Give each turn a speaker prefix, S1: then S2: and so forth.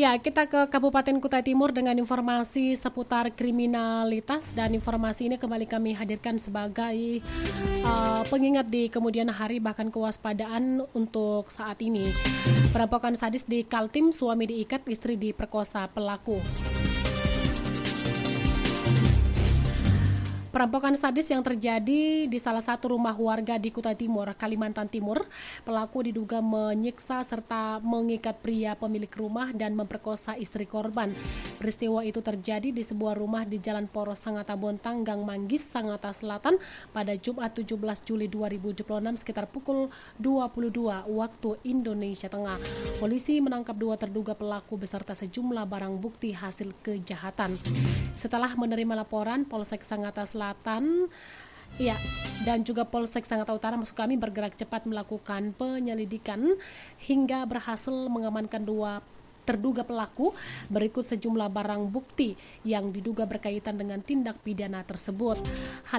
S1: Ya, kita ke Kabupaten Kutai Timur dengan informasi seputar kriminalitas, dan informasi ini kembali kami hadirkan sebagai pengingat di kemudian hari, bahkan kewaspadaan untuk saat ini. Perampokan sadis di Kaltim, suami diikat, istri diperkosa pelaku. Perampokan sadis yang terjadi di salah satu rumah warga di Kutai Timur, Kalimantan Timur. Pelaku diduga menyiksa serta mengikat pria pemilik rumah dan memperkosa istri korban. Peristiwa itu terjadi di sebuah rumah di Jalan Poros Sangatta Bontang, Gang Manggis, Sangatta Selatan pada Jumat 17 Juli 2026 sekitar pukul 22 waktu Indonesia Tengah. Polisi menangkap 2 terduga pelaku beserta sejumlah barang bukti hasil kejahatan. Setelah menerima laporan, Polsek Sangatta Selatan dan juga Polsek Sangatta Utara bergerak cepat melakukan penyelidikan hingga berhasil mengamankan 2 terduga pelaku. Berikut sejumlah barang bukti yang diduga berkaitan dengan tindak pidana tersebut. Hal